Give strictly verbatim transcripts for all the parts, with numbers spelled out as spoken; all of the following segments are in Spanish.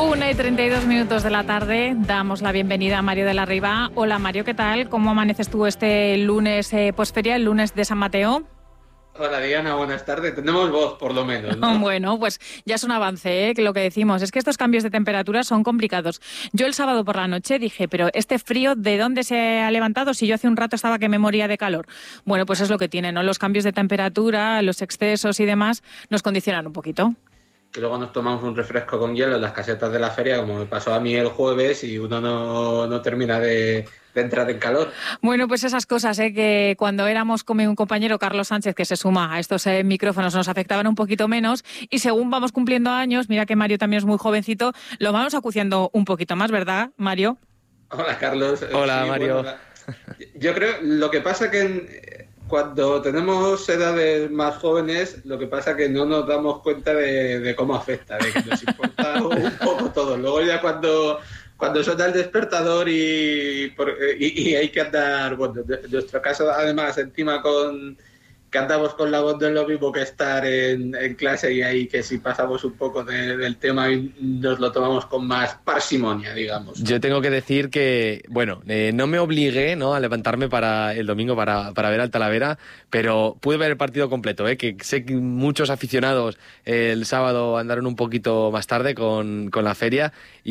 una y treinta y dos minutos de la tarde, damos la bienvenida a Mario de la Riva. Hola Mario, ¿qué tal? ¿Cómo amaneces tú este lunes eh, posferia, el lunes de San Mateo? Hola Diana, buenas tardes. Tenemos voz por lo menos, ¿no? Bueno, pues ya es un avance, ¿eh? Que lo que decimos es que estos cambios de temperatura son complicados. Yo el sábado por la noche dije, pero este frío, ¿de dónde se ha levantado? Si yo hace un rato estaba que me moría de calor. Bueno, pues es lo que tiene, ¿no? Los cambios de temperatura, los excesos y demás nos condicionan un poquito. Y luego nos tomamos un refresco con hielo en las casetas de la feria, como me pasó a mí el jueves, y uno no, no termina de, de entrar en calor. Bueno, pues esas cosas, ¿eh? Que cuando éramos como un compañero, Carlos Sánchez, que se suma a estos eh, micrófonos, nos afectaban un poquito menos, y según vamos cumpliendo años, mira que Mario también es muy jovencito, lo vamos acuciando un poquito más, ¿verdad, Mario? Hola Carlos. Hola sí, Mario. Bueno, yo creo, lo que pasa que en, cuando tenemos edades más jóvenes, lo que pasa que no nos damos cuenta de, de cómo afecta, de que nos importa un poco todo. Luego ya cuando, cuando suena el despertador y, y, y hay que andar, bueno, en nuestro caso además encima con... que andamos con la voz de lo mismo que estar en, en clase, y ahí que si pasamos un poco de, del tema y nos lo tomamos con más parsimonia, digamos. Yo tengo que decir que, bueno, eh, no me obligué, ¿no?, a levantarme para el domingo para, para ver al Talavera, pero pude ver el partido completo, ¿eh? Que sé que muchos aficionados eh, el sábado andaron un poquito más tarde con, con la feria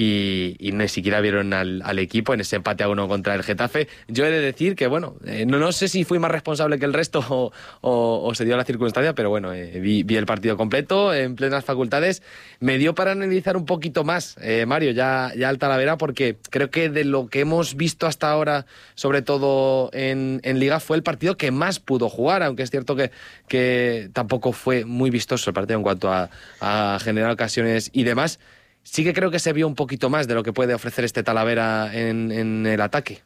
y, y ni siquiera vieron al, al equipo en ese empate a uno contra el Getafe. Yo he de decir que, bueno, eh, no, no sé si fui más responsable que el resto o, o, o se dio la circunstancia, pero bueno, eh, vi, vi el partido completo en plenas facultades. Me dio para analizar un poquito más, eh, Mario, ya, ya al Talavera, porque creo que de lo que hemos visto hasta ahora, sobre todo en, en Liga, fue el partido que más pudo jugar, aunque es cierto que, que tampoco fue muy vistoso el partido en cuanto a, a generar ocasiones y demás. Sí que creo que se vio un poquito más de lo que puede ofrecer este Talavera en, en el ataque.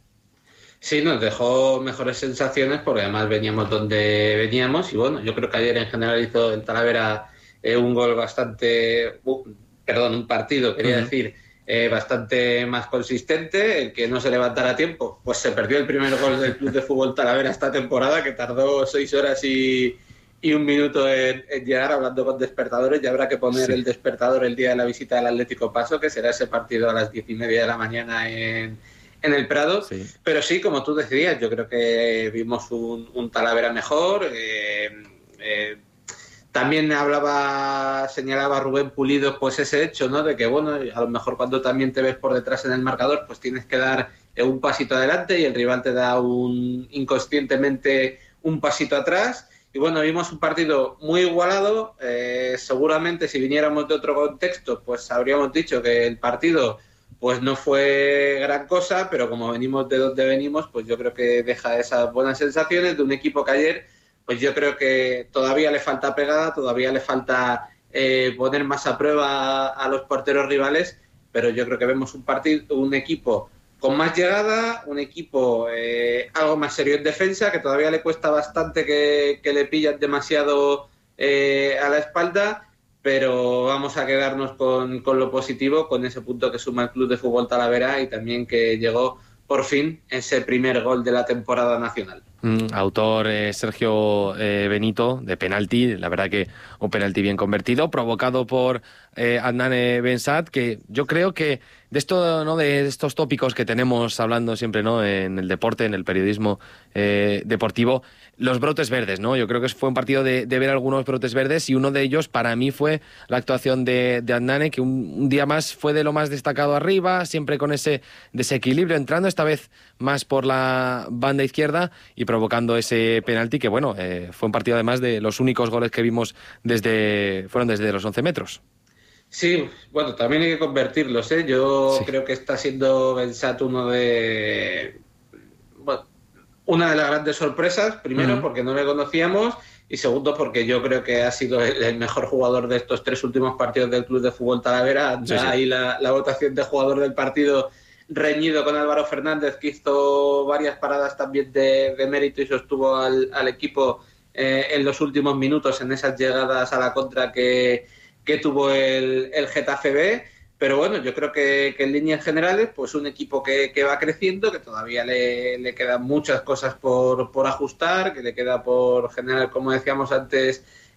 Sí, nos dejó mejores sensaciones porque además veníamos donde veníamos y bueno, yo creo que ayer en general hizo el Talavera eh, un gol bastante, uh, perdón, un partido, quería uh-huh. decir, eh, bastante más consistente, el que no se levantara a tiempo, pues se perdió el primer gol del Club de Fútbol Talavera esta temporada, que tardó seis horas y, y un minuto en, en llegar, hablando con despertadores, y habrá que poner sí. el despertador el día de la visita del Atlético Paso, que será ese partido a las diez y media de la mañana en... en el Prado, sí. Pero sí, como tú decías, yo creo que vimos un, un Talavera mejor. Eh, eh, también hablaba, señalaba Rubén Pulido, pues ese hecho, ¿no? De que, bueno, a lo mejor cuando también te ves por detrás en el marcador, pues tienes que dar un pasito adelante y el rival te da un inconscientemente un pasito atrás. Y bueno, vimos un partido muy igualado. Eh, seguramente si viniéramos de otro contexto, pues habríamos dicho que el partido pues no fue gran cosa, pero como venimos de donde venimos, pues yo creo que deja esas buenas sensaciones de un equipo que ayer, pues yo creo que todavía le falta pegada, todavía le falta eh, poner más a prueba a, a los porteros rivales, pero yo creo que vemos un partido, un equipo con más llegada, un equipo eh, algo más serio en defensa, que todavía le cuesta bastante que, que le pillan demasiado eh, a la espalda, pero vamos a quedarnos con, con lo positivo, con ese punto que suma el Club de Fútbol Talavera y también que llegó por fin ese primer gol de la temporada nacional. Mm, autor eh, Sergio eh, Benito, de penalti, la verdad que un penalti bien convertido, provocado por eh, Adnan Bensat, que yo creo que de esto, ¿no?, de estos tópicos que tenemos hablando siempre, ¿no?, en el deporte, en el periodismo eh, deportivo, los brotes verdes, ¿no? Yo creo que fue un partido de, de ver algunos brotes verdes, y uno de ellos para mí fue la actuación de, de Adnan, que un, un día más fue de lo más destacado arriba, siempre con ese desequilibrio, entrando esta vez más por la banda izquierda y provocando ese penalti que, bueno, eh, fue un partido además de los únicos goles que vimos desde fueron desde los once metros. Sí, bueno, también hay que convertirlos, ¿eh? Yo sí. creo que está siendo Bensat uno de... Bueno, una de las grandes sorpresas, primero uh-huh. porque no le conocíamos, y segundo porque yo creo que ha sido el, el mejor jugador de estos tres últimos partidos del Club de Fútbol Talavera. Sí, sí. Ahí la, la votación de jugador del partido reñido con Álvaro Fernández, que hizo varias paradas también de, de mérito y sostuvo al, al equipo eh, en los últimos minutos en esas llegadas a la contra que, que tuvo el, el Getafe B. Pero bueno, yo creo que, que en líneas generales, pues un equipo que, que va creciendo, que todavía le, le quedan muchas cosas por, por ajustar, que le queda por generar, como decíamos antes,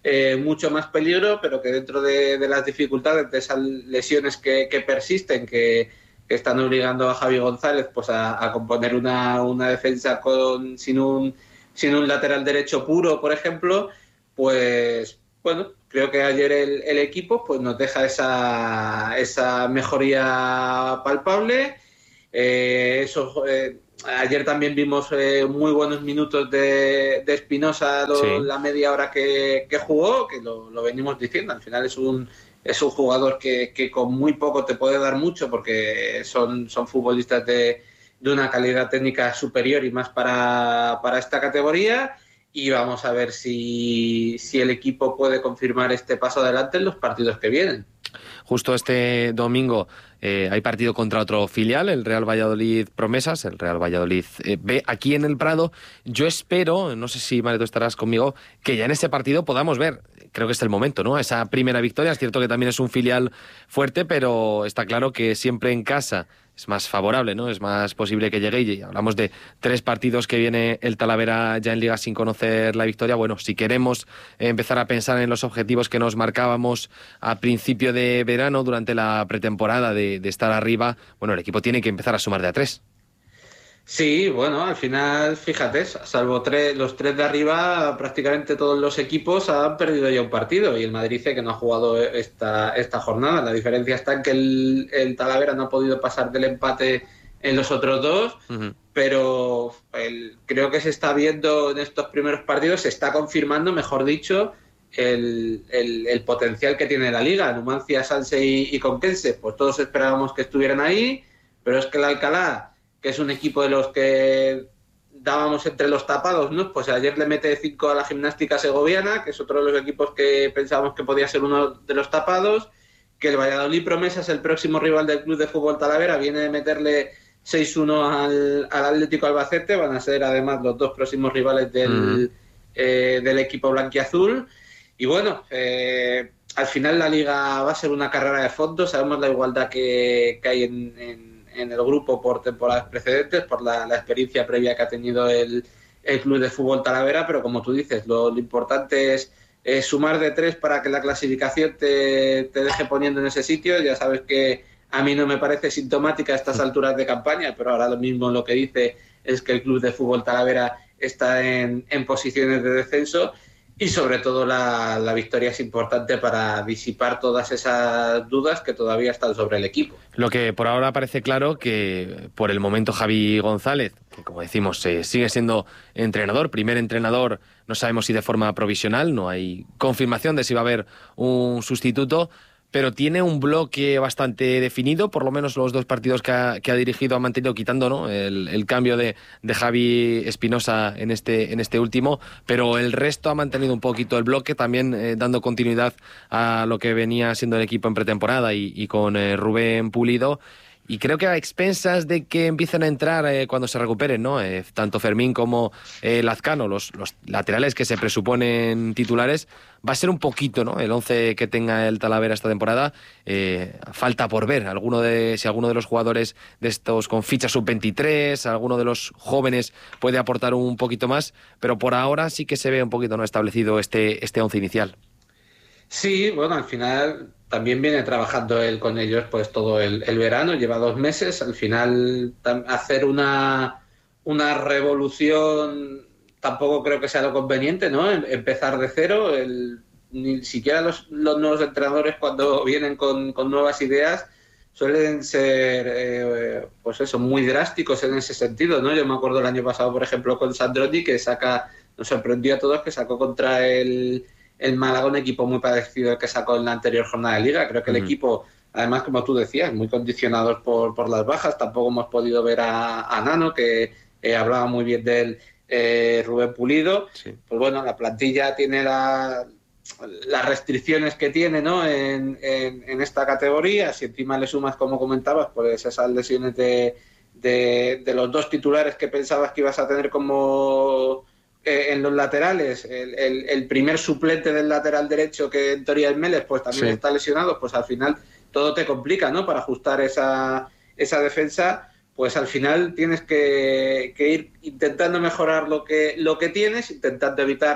eh, mucho más peligro, pero que dentro de, de las dificultades, de esas lesiones que, que persisten, que, que están obligando a Javi González pues a, a componer una, una defensa con sin un, sin un lateral derecho puro, por ejemplo, pues bueno, creo que ayer el, el equipo pues nos deja esa, esa mejoría palpable. Eh, eso, eh, ayer también vimos eh, muy buenos minutos de Espinosa, sí. La media hora que, que jugó, que lo, lo venimos diciendo, al final es un es un jugador que, que con muy poco te puede dar mucho, porque son, son futbolistas de, de una calidad técnica superior y más para, para esta categoría, y vamos a ver si, si el equipo puede confirmar este paso adelante en los partidos que vienen. Justo este domingo eh, hay partido contra otro filial, el Real Valladolid Promesas, el Real Valladolid eh, B, aquí en el Prado. Yo espero, no sé si Mare, tú estarás conmigo, que ya en ese partido podamos ver, creo que es el momento, ¿no? Esa primera victoria. Es cierto que también es un filial fuerte, pero está claro que siempre en casa es más favorable, ¿no? Es más posible que llegue, y hablamos de tres partidos que viene el Talavera ya en Liga sin conocer la victoria. Bueno, si queremos empezar a pensar en los objetivos que nos marcábamos a principio de verano durante la pretemporada de, de estar arriba, bueno, el equipo tiene que empezar a sumar de a tres. Sí, bueno, al final, fíjate, salvo tres, los tres de arriba, prácticamente todos los equipos han perdido ya un partido, y el Madrid que no ha jugado esta, esta jornada. La diferencia está en que el, el Talavera no ha podido pasar del empate en los otros dos, uh-huh. pero el, creo que se está viendo en estos primeros partidos, se está confirmando, mejor dicho, el, el, el potencial que tiene la Liga. Numancia, Sanse y, y Conquense, pues todos esperábamos que estuvieran ahí, pero es que el Alcalá, que es un equipo de los que dábamos entre los tapados, ¿no? Pues ayer le mete cinco a la Gimnástica Segoviana, que es otro de los equipos que pensábamos que podía ser uno de los tapados, que el Valladolid Promesas, el próximo rival del Club de Fútbol Talavera, viene de meterle seis uno al, al Atlético Albacete, van a ser además los dos próximos rivales del, mm. eh, del equipo blanquiazul, y bueno, eh, al final la Liga va a ser una carrera de fondo. Sabemos la igualdad que, que hay en, en en el grupo por temporadas precedentes, por la, la experiencia previa que ha tenido el, el Club de Fútbol Talavera, pero como tú dices, lo, lo importante es, es sumar de tres para que la clasificación te, te deje poniendo en ese sitio. Ya sabes que a mí no me parece sintomática a estas alturas de campaña, pero ahora lo mismo lo que dice es que el Club de Fútbol Talavera está en, en posiciones de descenso, y sobre todo la, la victoria es importante para disipar todas esas dudas que todavía están sobre el equipo. Lo que por ahora parece claro que por el momento Javi González, que como decimos eh, sigue siendo entrenador, primer entrenador, no sabemos si de forma provisional, no hay confirmación de si va a haber un sustituto, pero tiene un bloque bastante definido. Por lo menos los dos partidos que ha, que ha dirigido ha mantenido, quitando, ¿no?, el, el cambio de, de Javi Espinosa en este, en este último, pero el resto ha mantenido un poquito el bloque, también eh, dando continuidad a lo que venía siendo el equipo en pretemporada y, y con eh, Rubén Pulido. Y creo que a expensas de que empiecen a entrar eh, cuando se recuperen, ¿no? Eh, tanto Fermín como eh, Lazcano, los, los laterales que se presuponen titulares, va a ser un poquito, ¿no?, el once que tenga el Talavera esta temporada. Eh, falta por ver alguno de, si alguno de los jugadores de estos con ficha sub veintitrés, alguno de los jóvenes puede aportar un poquito más, pero por ahora sí que se ve un poquito, ¿no?, establecido este, este once inicial. Sí, bueno, al final también viene trabajando él con ellos pues todo el, el verano, lleva dos meses. Al final tam, hacer una, una revolución tampoco creo que sea lo conveniente, ¿no? Empezar de cero. El, ni siquiera los, los nuevos entrenadores, cuando vienen con, con nuevas ideas, suelen ser eh, pues eso, muy drásticos en ese sentido, ¿no? Yo me acuerdo el año pasado, por ejemplo, con Sandroni, que saca, nos sorprendió a todos, que sacó contra el el Málaga un equipo muy parecido al que sacó en la anterior jornada de Liga. Creo que el uh-huh. equipo, además, como tú decías, muy condicionados por, por las bajas. Tampoco hemos podido ver a, a Nano, que eh, hablaba muy bien de él, eh, Rubén Pulido. Sí. Pues bueno, la plantilla tiene la, las restricciones que tiene, ¿no?, en, en, en esta categoría. Si encima le sumas, como comentabas, pues esas lesiones de, de, de los dos titulares que pensabas que ibas a tener como Eh, en los laterales, el, el, el primer suplente del lateral derecho, que en teoría es Mélez, pues también sí. está lesionado, pues al final todo te complica, ¿no?, para ajustar esa, esa defensa. Pues al final tienes que, que ir intentando mejorar lo que, lo que tienes, intentando evitar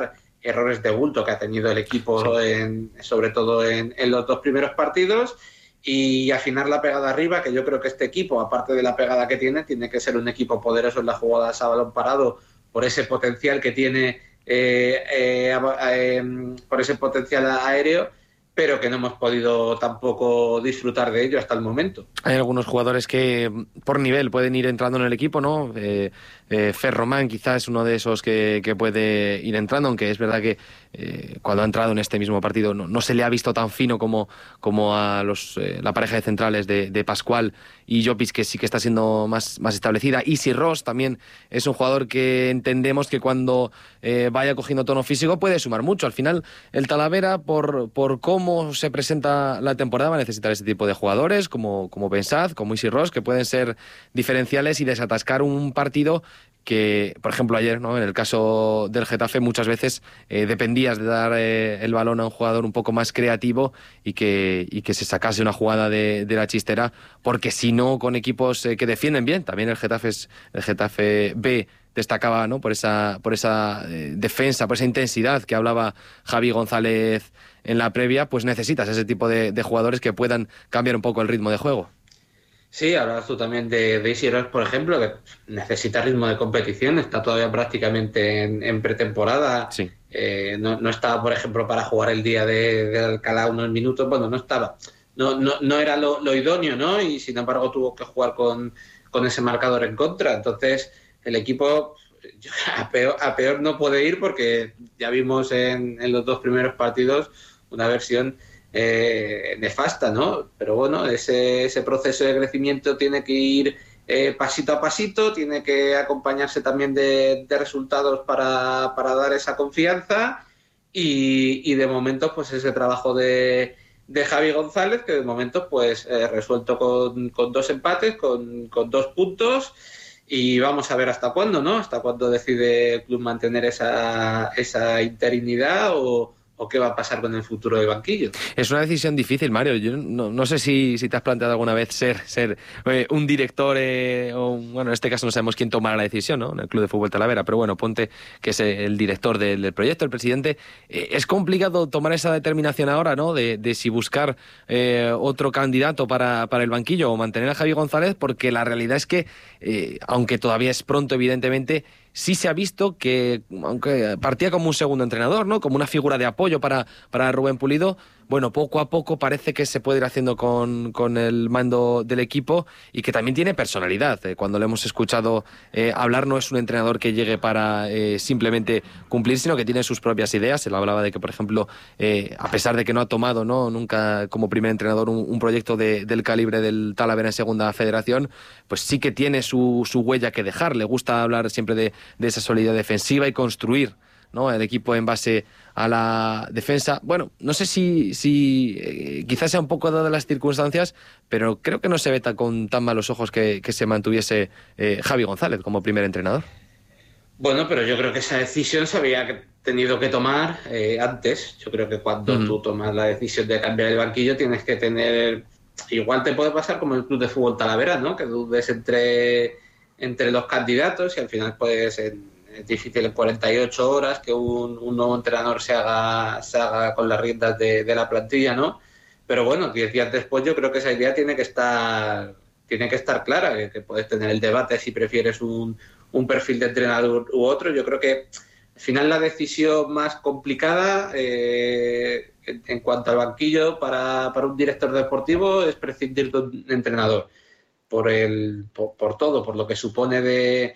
errores de bulto que ha tenido el equipo, sí. en, sobre todo en, en los dos primeros partidos, y afinar la pegada arriba, que yo creo que este equipo, aparte de la pegada que tiene, tiene que ser un equipo poderoso en las jugadas a balón parado por ese potencial que tiene, eh, eh, eh, por ese potencial aéreo, pero que no hemos podido tampoco disfrutar de ello hasta el momento. Hay algunos jugadores que por nivel pueden ir entrando en el equipo, ¿no? Eh, eh, Fer Román quizás es uno de esos que, que puede ir entrando, aunque es verdad que eh, cuando ha entrado en este mismo partido no, no se le ha visto tan fino como, como a los, eh, la pareja de centrales de, de Pascual y Llopis, que sí que está siendo más, más establecida. Isi Ross también es un jugador que entendemos que cuando eh, vaya cogiendo tono físico puede sumar mucho. Al final el Talavera, por, por cómo se presenta la temporada, va a necesitar ese tipo de jugadores como, como Bensaz, como Isi Ross, que pueden ser diferenciales y desatascar un partido que, por ejemplo, ayer, ¿no? En el caso del Getafe, muchas veces eh, dependías de dar eh, el balón a un jugador un poco más creativo y que, y que se sacase una jugada de, de la chistera, porque si no, con equipos eh, que defienden bien, también el Getafe, es, el Getafe B destacaba, ¿no? por esa, por esa eh, defensa, por esa intensidad que hablaba Javi González en la previa, pues necesitas ese tipo de, de jugadores que puedan cambiar un poco el ritmo de juego. Sí, hablabas tú también de, de Isi Ross, por ejemplo, que necesita ritmo de competición, está todavía prácticamente en, en pretemporada. Sí. Eh, no, no estaba, por ejemplo, para jugar el día de, de Alcalá unos minutos, bueno, no estaba, no, no, no era lo, lo idóneo, ¿no? Y sin embargo tuvo que jugar con, con ese marcador en contra. Entonces, el equipo a peor, a peor no puede ir, porque ya vimos en, en los dos primeros partidos una versión Eh, nefasta, ¿no? Pero bueno, ese, ese proceso de crecimiento tiene que ir eh, pasito a pasito, tiene que acompañarse también de, de resultados para, para dar esa confianza, y, y de momento pues ese trabajo de, de Javi González, que de momento pues eh, resuelto con, con dos empates, con, con dos puntos, y vamos a ver hasta cuándo, ¿no? Hasta cuándo decide el club mantener esa, esa interinidad, o ¿O qué va a pasar con el futuro del banquillo? Es una decisión difícil, Mario. Yo no, no sé si, si te has planteado alguna vez ser, ser eh, un director, eh, o un, bueno, en este caso no sabemos quién tomará la decisión, ¿no? En el Club de Fútbol Talavera, pero bueno, ponte que es el director del, del proyecto, el presidente. Eh, es complicado tomar esa determinación ahora, ¿no? De, de si buscar eh, otro candidato para, para el banquillo o mantener a Javi González, porque la realidad es que, eh, aunque todavía es pronto, evidentemente, sí se ha visto que, aunque partía como un segundo entrenador, ¿no? Como una figura de apoyo para, para Rubén Pulido, bueno, poco a poco parece que se puede ir haciendo con, con el mando del equipo, y que también tiene personalidad. Eh, cuando le hemos escuchado eh, hablar, no es un entrenador que llegue para eh, simplemente cumplir, sino que tiene sus propias ideas. Él hablaba de que, por ejemplo, eh, a pesar de que no ha tomado, ¿no? nunca como primer entrenador un, un proyecto de, del calibre del Talavera en Segunda Federación, pues sí que tiene su, su huella que dejar. Le gusta hablar siempre de, de esa solidez defensiva y construir, ¿no? el equipo en base a la defensa. Bueno, no sé si, si eh, quizás sea un poco dadas las circunstancias, pero creo que no se ve tan, con tan malos ojos que, que se mantuviese eh, Javi González como primer entrenador. Bueno, pero yo creo que esa decisión se había tenido que tomar eh, antes. Yo creo que cuando uh-huh. tú tomas la decisión de cambiar el banquillo, tienes que tener... Igual te puede pasar como el Club de Fútbol Talavera, ¿no? Que dudes entre, entre los candidatos, y al final pues en, es difícil en cuarenta y ocho horas que un, un nuevo entrenador se haga, se haga con las riendas de, de la plantilla, ¿no? Pero bueno, diez días después yo creo que esa idea tiene que estar, tiene que estar clara, que, que puedes tener el debate si prefieres un, un perfil de entrenador u otro. Yo creo que al final la decisión más complicada eh, en, en cuanto al banquillo para, para un director deportivo es prescindir de un entrenador, por, el, por, por todo, por lo que supone de...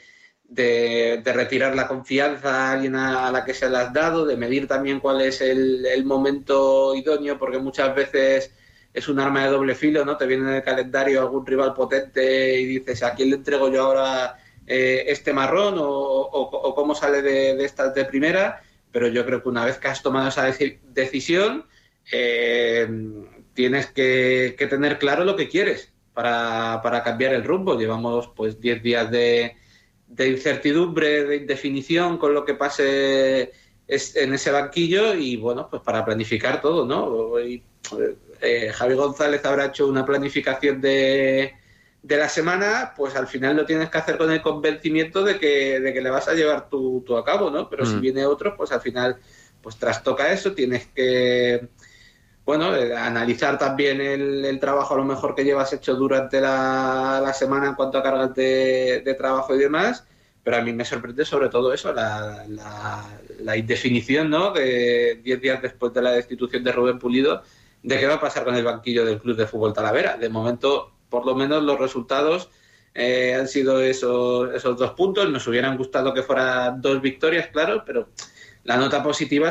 De, de retirar la confianza a alguien a la que se la has dado, de medir también cuál es el, el momento idóneo, porque muchas veces es un arma de doble filo, ¿no? Te viene en el calendario algún rival potente y dices, ¿a quién le entrego yo ahora eh, este marrón? O, o, o cómo sale de, de estas de primera. Pero yo creo que una vez que has tomado esa dec- decisión, eh, tienes que, que tener claro lo que quieres para, para cambiar el rumbo. Llevamos pues diez días de de incertidumbre, de indefinición con lo que pase en ese banquillo, y bueno, pues para planificar todo, ¿no? Y, eh, Javi González habrá hecho una planificación de, de la semana, pues al final lo tienes que hacer con el convencimiento de que, de que le vas a llevar tú, tú a cabo, ¿no? Pero mm. si viene otro, pues al final pues trastoca eso, tienes que, bueno, eh, analizar también el, el trabajo a lo mejor que llevas hecho durante la, la semana en cuanto a cargas de, de trabajo y demás, pero a mí me sorprende sobre todo eso, la, la, la indefinición, ¿no?, de diez días después de la destitución de Rubén Pulido, de qué va a pasar con el banquillo del Club de Fútbol Talavera. De momento, por lo menos los resultados eh, han sido esos, esos dos puntos. Nos hubieran gustado que fueran dos victorias, claro, pero la nota positiva